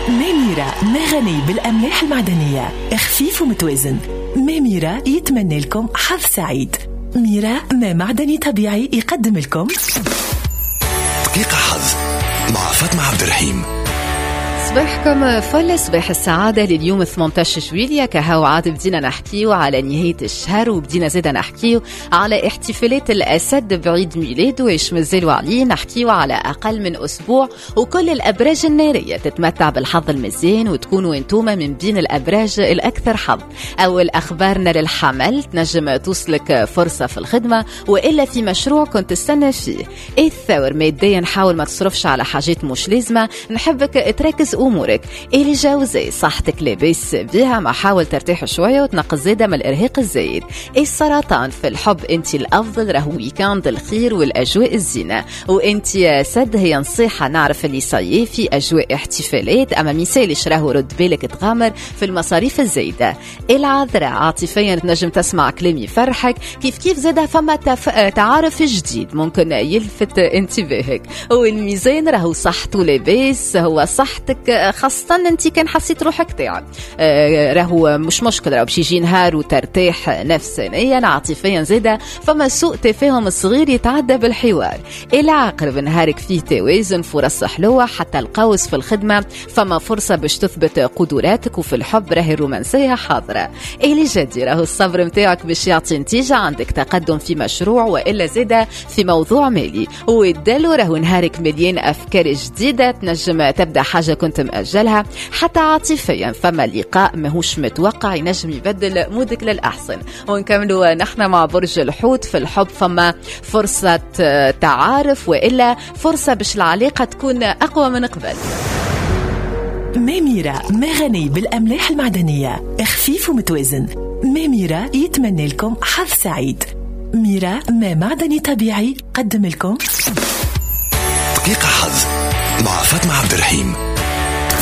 ميميرا ما غني بالأملاح المعدنية، خفيف ومتوازن. ميميرا يتمنى لكم حظ سعيد. ميرا ما معدني طبيعي يقدم لكم دقيقة حظ مع فاطمة عبد الرحيم. صباحكم فل، صباح السعادة لليوم 18 جويلية. كهو عاد بدينا نحكيو على نهاية الشهر، وبدينا زيدا نحكيو على احتفالات الأسد بعيد ميلاده وإيش مازالوا عليه. نحكيو على أقل من أسبوع وكل الأبراج النارية تتمتع بالحظ المزين وتكونوا انتوما من بين الأبراج الأكثر حظ. أول أخبارنا للحمل، تنجم توصلك فرصة في الخدمة وإلا في مشروع كنت تستنى فيه. الثور ماديا حاول ما تصرفش على حاجات مش لازمة، نحبك تركز أمورك. الجوزاء صحتك لاباس بها، ما حاول ترتاح شوية وتنقص زيادة من الإرهاق الزايد. السرطان في الحب أنت الأفضل، راهو ويكاند الخير والأجواء الزينة. وأنت يا سد هي نصيحة، نعرف اللي صايي في أجواء احتفالات، أما مثالش راهو رد بالك تغامر في المصاريف الزايدة. العذراء عاطفيا تنجم تسمع كلام يفرحك، كيف زادة فما تعارف جديد ممكن يلفت انتباهك. والميزان راهو صحته لاباس، هو صحتك خاصة انت كان حسيت روحك تعب، راهو مش مشكلة، راهو باش يجي نهار وترتاح نفسيا عاطفيا زادا، فما سوء تفاهم صغير يتعدى بالحوار. العقرب نهارك فيه توازن، فرص حلوة. حتى القوس في الخدمة فما فرصة باش تثبت قدراتك، وفي الحب راهي الرومانسية حاضرة. الجدي راهو الصبر متاعك باش يعطي نتيجة، عندك تقدم في مشروع وإلا زادا في موضوع مالي. والدلو راهو نهارك مليان أفكار جديدة، تنجم تبدأ حاجة كنت مأجلها. حتى عاطفيا فما لقاء ماهوش متوقع ينجم يبدل مودك للأحسن. ونكملوا نحن مع برج الحوت، في الحب فما فرصة تعارف وإلا فرصة باش العلاقة تكون أقوى من قبل. ميميرا ما غني بالأملاح المعدنية، خفيف ومتوازن. ميميرا يتمنى لكم حظ سعيد. ميرا ما معدني طبيعي قدم لكم دقيقة حظ مع فاطمة عبد الرحيم.